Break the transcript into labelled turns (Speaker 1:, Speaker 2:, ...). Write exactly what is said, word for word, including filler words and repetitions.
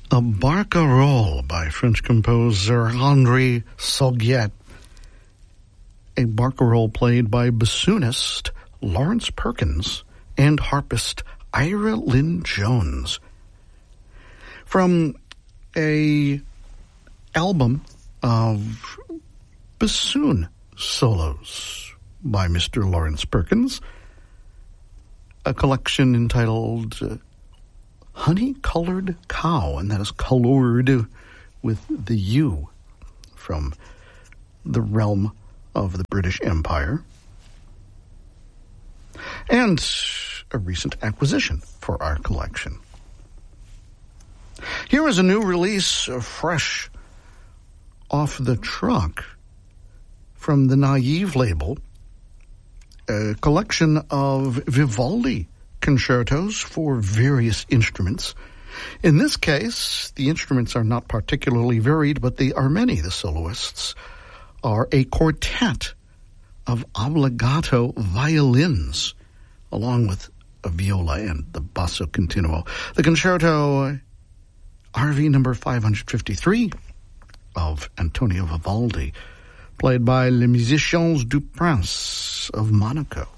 Speaker 1: A barcarolle by French composer Henri Saugiet. A barcarolle played by bassoonist Lawrence Perkins and harpist Ira Lynn Jones. From a album of bassoon solos by Mister Lawrence Perkins, a collection entitled uh, Honey-Colored Cow, and that is colored with the U, from the realm of the British Empire, and a recent acquisition for our collection. Here is a new release, uh, fresh off the truck, from the Naive label, a collection of Vivaldi concertos for various instruments. In this case, the instruments are not particularly varied, but they are many. The soloists are a quartet of obbligato violins, along with a viola and the basso continuo. The concerto R V number five hundred fifty-three of Antonio Vivaldi, played by Les Musiciens du Prince of Monaco.